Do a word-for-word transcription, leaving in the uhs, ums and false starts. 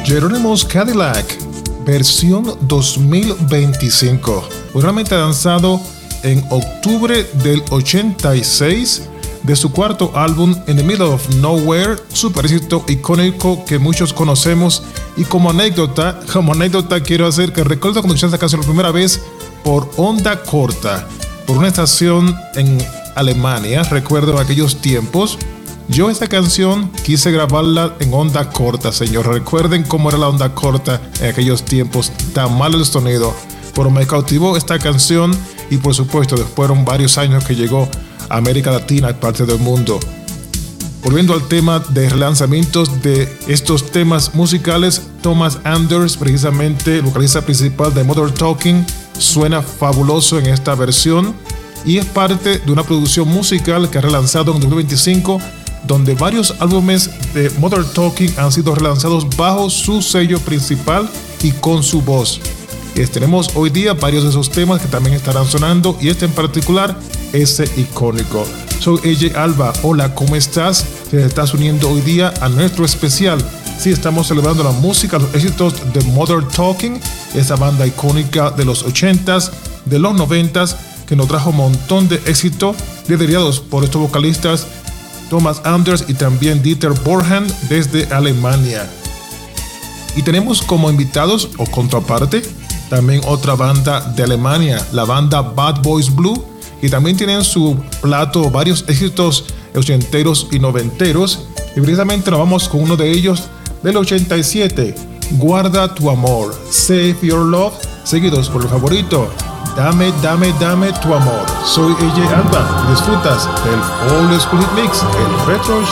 Jerónimo's Cadillac, versión dos mil veinticinco. Realmente lanzado en octubre del ochenta y seis de su cuarto álbum In the Middle of Nowhere, super éxito icónico que muchos conocemos. Y como anécdota, como anécdota quiero hacer que recuerdo cuando escuché esta canción la primera vez por onda corta, por una estación en Alemania. Recuerdo en aquellos tiempos, yo esta canción quise grabarla en onda corta, señor. Recuerden cómo era la onda corta en aquellos tiempos, tan malo el sonido, pero me cautivó esta canción y por supuesto después fueron varios años que llegó a América Latina y parte del mundo. Volviendo al tema de relanzamientos de estos temas musicales, Thomas Anders, precisamente el vocalista principal de Modern Talking, suena fabuloso en esta versión y es parte de una producción musical que ha relanzado en dos mil veinticinco, donde varios álbumes de Modern Talking han sido relanzados bajo su sello principal y con su voz. Y tenemos hoy día varios de esos temas que también estarán sonando y este en particular, ese icónico. Soy A J Alba, hola, ¿cómo estás? Te estás uniendo hoy día a nuestro especial. Sí, estamos celebrando la música, los éxitos de Modern Talking, esa banda icónica de los ochentas, de los noventas, que nos trajo un montón de éxito, liderados por estos vocalistas Thomas Anders y también Dieter Bohlen desde Alemania. Y tenemos como invitados o contraparte también otra banda de Alemania, la banda Bad Boys Blue, y también tienen su plato varios éxitos ochenteros y noventeros, y precisamente nos vamos con uno de ellos del ochenta y siete, Guarda tu amor, Save Your Love, seguidos por el favorito, Dame, dame, dame tu amor. Soy A J Alba, disfrutas del Old School Hit Mix, el Retro